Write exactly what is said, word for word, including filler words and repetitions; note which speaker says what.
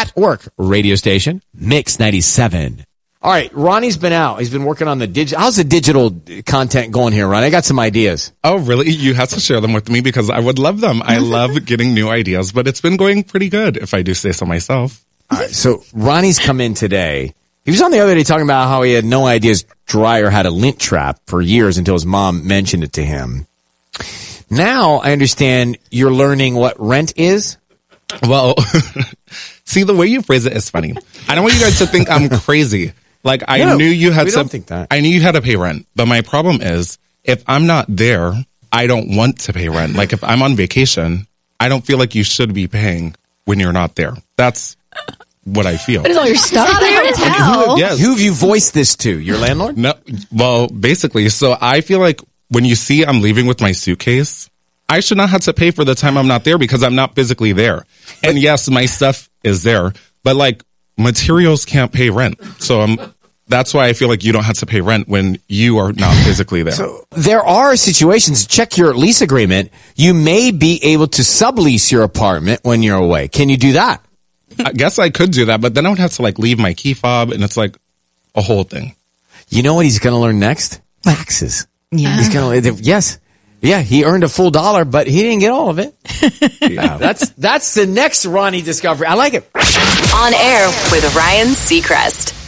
Speaker 1: at work radio station, Mix ninety-seven. All right, Ronnie's been out. He's been working on the digital. How's the digital content going here, Ronnie? I got some ideas.
Speaker 2: Oh, really? You have to share them with me because I would love them. I love getting new ideas, but it's been going pretty good, if I do say so myself.
Speaker 1: All right, so Ronnie's come in today. He was on the other day talking about how he had no idea his dryer had a lint trap for years until his mom mentioned it to him. Now I understand you're learning what rent is.
Speaker 2: Well, see, the way you phrase it is funny. I don't want you guys to think I'm crazy. Like, I
Speaker 1: no,
Speaker 2: knew you had
Speaker 1: we
Speaker 2: some,
Speaker 1: don't think that.
Speaker 2: I knew you had to pay rent, but my problem is if I'm not there, I don't want to pay rent. Like, if I'm on vacation, I don't feel like you should be paying when you're not there. That's what I feel.
Speaker 3: But is all your stuff there to tell?
Speaker 2: Yes.
Speaker 1: Who have you voiced this to? Your landlord?
Speaker 2: No, well, basically, so I feel like when you see I'm leaving with my suitcase, I should not have to pay for the time I'm not there because I'm not physically there. And yes, my stuff is there, but like materials can't pay rent. So I'm, that's why I feel like you don't have to pay rent when you are not physically there.
Speaker 1: So there are situations, check your lease agreement, you may be able to sublease your apartment when you're away. Can you do that?
Speaker 2: I guess I could do that, but then I would have to like leave my key fob and it's like a whole thing.
Speaker 1: You know what he's going to learn next? Taxes.
Speaker 3: Yeah.
Speaker 1: He's going to, yes. Yeah, he earned a full dollar, but he didn't get all of it. Yeah, that's that's the next Ronnie discovery. I like it.
Speaker 4: On air with Ryan Seacrest.